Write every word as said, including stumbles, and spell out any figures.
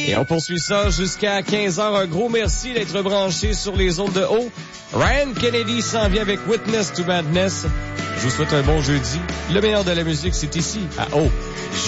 Et on poursuit ça jusqu'à quinze heures. Un gros merci d'être branché sur les ondes de haut. Ryan Kennedy s'en vient avec Witness to Madness. Je vous souhaite un bon jeudi. Le meilleur de la musique, c'est ici, à haut.